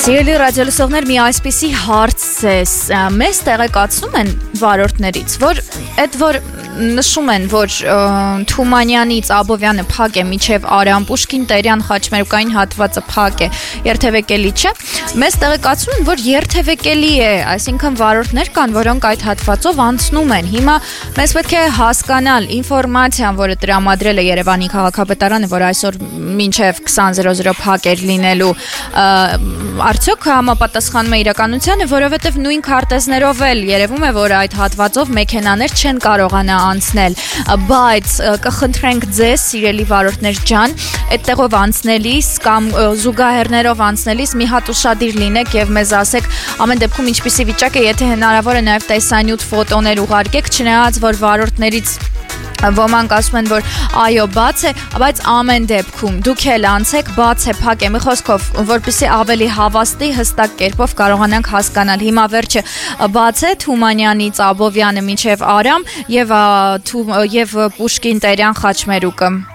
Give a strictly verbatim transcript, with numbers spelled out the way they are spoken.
Սիրելի ռադիոլսողներ, մի այսպիսի հարց ես, մեզ տեղեկացնում են վարորդներից, որ այդ որ նշում են, որ Թումանյանից Աբովյանը փակ է մինչև Արամ, Պուշկին, Տերյան, Խաչմերուկային հատվածը փակ է, երթևեկելի չէ, մեզ տեղեկացնում են, որ երթևեկելի է, այսինքն վարորդներ կան, որոնք այդ հատվածով անցնում են, հիմա մեզ պետք է հասկանալ ինֆորմացիան, որը տրամադրել է Երևանի քաղաքապետարանը, որ այսօր մինչև քսան զրո զրո փակ էր լինելու, արդյոք համապատասխանում է իրականությանը, որովհետև նույն քարտեզներով էլ երևում է, որ այդ հատվածով մեքենաներ չեն կարողանա անցնել, բայց կխնդրենք ձեզ, սիրելի վարորդներ ջան, այդտեղով անցնելիս կամ զուգահեռներով անցնելիս մի հատ ուշադիր լինեք եւ մեզ ասեք ամեն դեպքում ինչպիսի վիճակ է, եթե հնարավոր է նաեւ տեսանյութ ֆոտոներ ուղարկեք, չնայած որ վարորդներից ոմանք ասում են, որ այո, բաց է, բայց ամեն դեպքում դուք էլ անցեք, բաց է, փակ է, մի խոսքով, որպեսզի ավելի հավաստի, հստակ կերպով կարողանանք հասկանալ։ Հիմա վերջը բաց է Թումանյանից Աբովյանը մինչև Արամ եւ եւ Պուշկին, Տերյան, Խաչմերուկը։